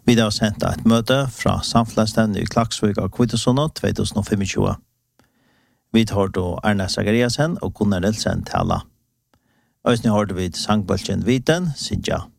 Vi har sendt et møte fra samfunnsstevnet i Klaksvik av Kvitesund 2025. Vi har da Erna Zachariasen og Gunnar Nilsen tala. Øyne har vi sangbølgen Viten, Sidja.